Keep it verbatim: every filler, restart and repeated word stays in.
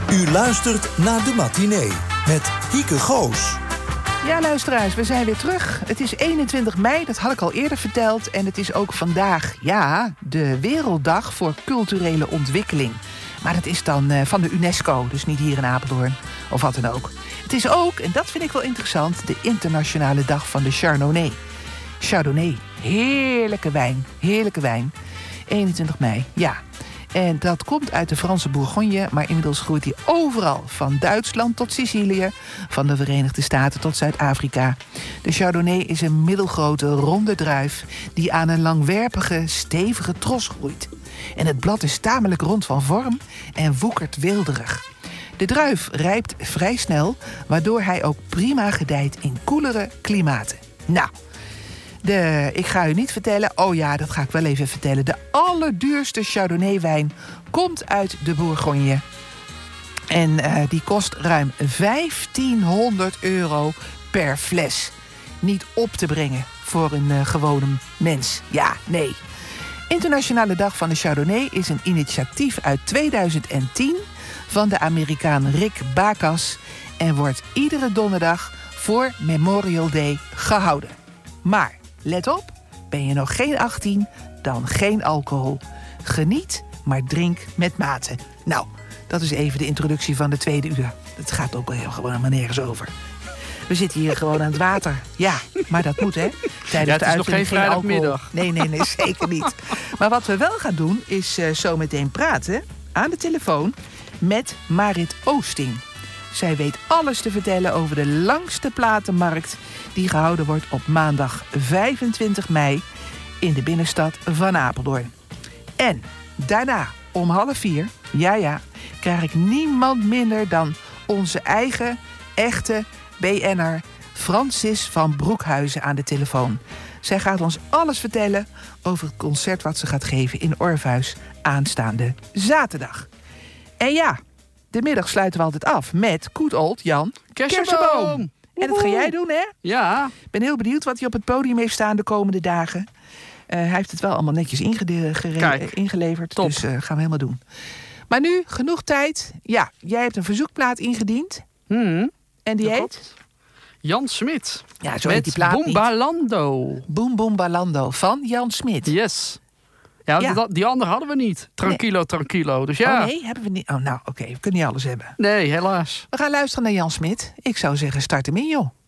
U luistert naar De Matinee met Hieke Goos. Ja, luisteraars, we zijn weer terug. Het is eenentwintig mei, dat had ik al eerder verteld. En het is ook vandaag, ja, de Werelddag voor Culturele Ontwikkeling. Maar dat is dan uh, van de UNESCO, dus niet hier in Apeldoorn of wat dan ook. Het is ook, en dat vind ik wel interessant, de internationale dag van de Chardonnay. Chardonnay, heerlijke wijn, heerlijke wijn. eenentwintig mei, ja. En dat komt uit de Franse Bourgogne, maar inmiddels groeit hij overal. Van Duitsland tot Sicilië, van de Verenigde Staten tot Zuid-Afrika. De Chardonnay is een middelgrote, ronde druif die aan een langwerpige, stevige tros groeit. En het blad is tamelijk rond van vorm en woekert weelderig. De druif rijpt vrij snel, waardoor hij ook prima gedijt in koelere klimaten. Nou, de, ik ga u niet vertellen, oh ja, dat ga ik wel even vertellen. De allerduurste Chardonnay-wijn komt uit de Bourgogne. En uh, die kost ruim vijftienhonderd euro per fles. Niet op te brengen voor een uh, gewone mens. Ja, nee. Internationale Dag van de Chardonnay is een initiatief uit tweeduizend tien... van de Amerikaan Rick Bacchus en wordt iedere donderdag voor Memorial Day gehouden. Maar, let op, ben je nog geen achttien, dan geen alcohol. Geniet, maar drink met mate. Nou, dat is even de introductie van de tweede uur. Het gaat ook wel gewoon helemaal nergens over. We zitten hier gewoon aan het water. Ja, maar dat moet, hè? Tijdens ja, het is nog geen vrijdagmiddag. Nee, nee, nee, zeker niet. Maar wat we wel gaan doen, is uh, zo meteen praten aan de telefoon met Marit Oosting. Zij weet alles te vertellen over de langste platenmarkt die gehouden wordt op maandag vijfentwintig mei in de binnenstad van Apeldoorn. En daarna om half vier, ja ja, krijg ik niemand minder dan onze eigen echte B N'er Francis van Broekhuizen aan de telefoon. Zij gaat ons alles vertellen over het concert wat ze gaat geven in Orpheus aanstaande zaterdag. En ja, de middag sluiten we altijd af met Good Old Jan Kersenboom. En dat ga jij doen, hè? Ja. Ik ben heel benieuwd wat hij op het podium heeft staan de komende dagen. Uh, hij heeft het wel allemaal netjes ingede- gere- Kijk, ingeleverd. top. Dus uh, gaan we helemaal doen. Maar nu, genoeg tijd. Ja, jij hebt een verzoekplaat ingediend. Hmm. En die Dat heet? klopt. Jan Smit. Ja, zo heet Met die plaat niet. Bombalando. Boom Boom Balando van Jan Smit. Yes. Ja, Ja. Dat, die andere hadden we niet. Tranquilo, tranquilo. Dus ja. Oh nee, hebben we niet. Oh nou, oké, we kunnen niet alles hebben. Nee, helaas. We gaan luisteren naar Jan Smit. Ik zou zeggen, start hem in, joh.